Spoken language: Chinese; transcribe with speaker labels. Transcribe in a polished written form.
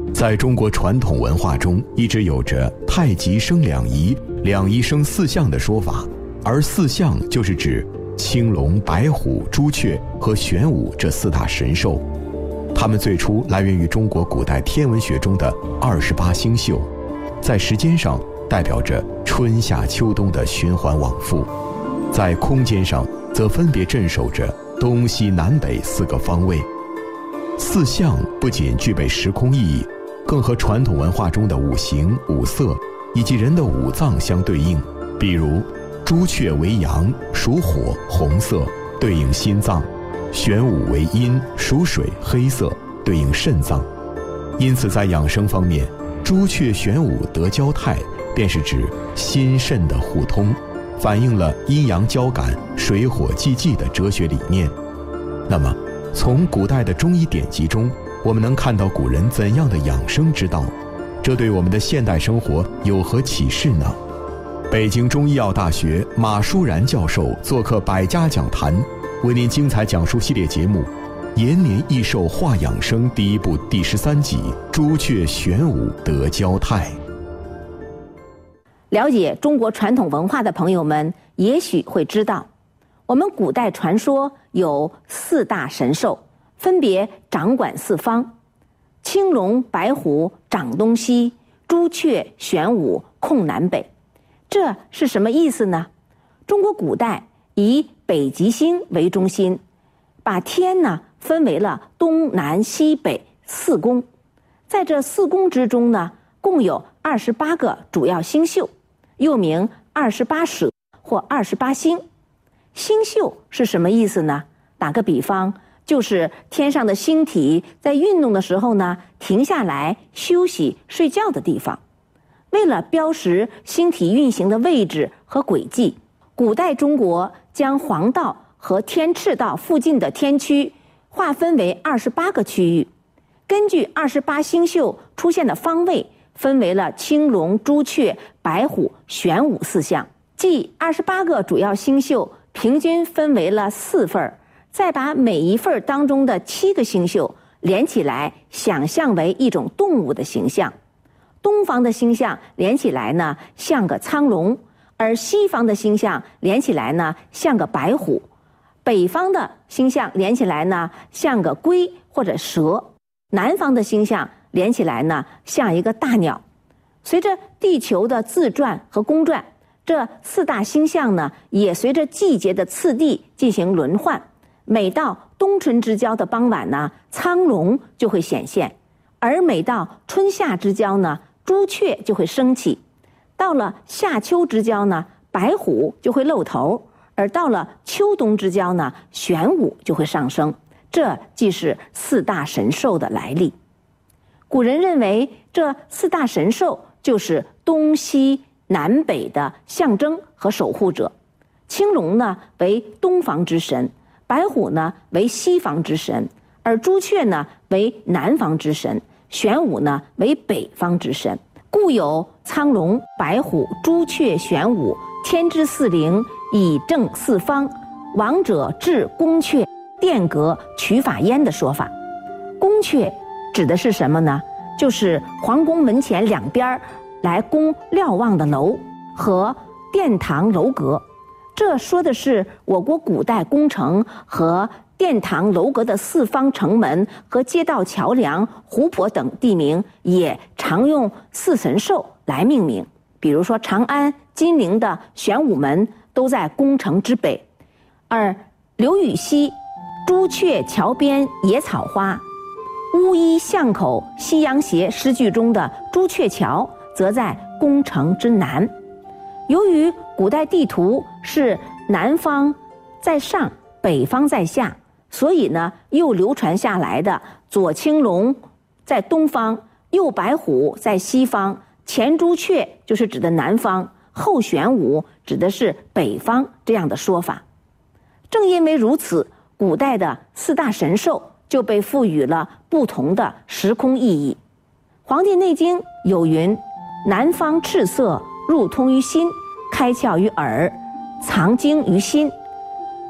Speaker 1: 在中国传统文化中，一直有着太极生两仪，两仪生四象的说法，而四象就是指青龙、白虎、朱雀和玄武这四大神兽。它们最初来源于中国古代天文学中的28星宿，在时间上代表着春夏秋冬的循环往复，在空间上则分别镇守着东西南北4个方位。四象不仅具备时空意义，更和传统文化中的五行、五色以及人的五脏相对应。比如朱雀为阳，属火，红色，对应心脏；玄武为阴，属水，黑色，对应肾脏。因此在养生方面，朱雀玄武得交泰，便是指心肾的互通，反映了阴阳交感、水火既济的哲学理念。那么从古代的中医典籍中，我们能看到古人怎样的养生之道？这对我们的现代生活有何启示呢？北京中医药大学马舒然教授做客百家讲坛，为您精彩讲述系列节目《延年益寿话养生》第1部第13集：朱雀玄武得交泰。
Speaker 2: 了解中国传统文化的朋友们也许会知道，我们古代传说有4大神兽，分别掌管4方：青龙、白虎掌东西，朱雀、玄武控南北。这是什么意思呢？中国古代以北极星为中心，把天呢分为了东南西北4宫。在这4宫之中呢，共有28个主要星宿，又名28舍或28星。星宿是什么意思呢？打个比方，就是天上的星体在运动的时候呢，停下来休息睡觉的地方。为了标识星体运行的位置和轨迹，古代中国将黄道和天赤道附近的天区划分为28个区域，根据28星宿出现的方位，分为了青龙、朱雀、白虎、玄武4象，即28个主要星宿平均分为了4份，再把每一份当中的7个星宿连起来，想象为一种动物的形象。东方的星象连起来呢，像个苍龙；而西方的星象连起来呢，像个白虎；北方的星象连起来呢，像个龟或者蛇；南方的星象连起来呢，像一个大鸟。随着地球的自转和公转，这4大星象呢，也随着季节的次第进行轮换。每到冬春之交的傍晚呢，苍龙就会显现；而每到春夏之交呢，朱雀就会升起；到了夏秋之交呢，白虎就会露头；而到了秋冬之交呢，玄武就会上升。这即是4大神兽的来历。古人认为这4大神兽就是东西南北的象征和守护者。青龙呢为东方之神，白虎呢为西方之神，而朱雀呢为南方之神，玄武呢为北方之神。故有苍龙、白虎、朱雀、玄武，天之4灵，以正4方，王者治宫阙，殿阁取法焉的说法。宫阙指的是什么呢？就是皇宫门前两边来供瞭望的楼和殿堂楼阁。这说的是我国古代宫城和殿堂楼阁的4方城门和街道桥梁、湖泊等地名，也常用4神兽来命名。比如说长安、金陵的玄武门都在宫城之北，而刘禹锡朱雀桥边野草花，乌衣巷口西洋斜诗句中的朱雀桥则在宫城之南。由于古代地图是南方在上，北方在下，所以呢，又流传下来的左青龙在东方，右白虎在西方，前朱雀就是指的南方，后玄武指的是北方这样的说法。正因为如此，古代的4大神兽就被赋予了不同的时空意义。《黄帝内经》有云：南方赤色，入通于心，开窍于耳，藏精于心。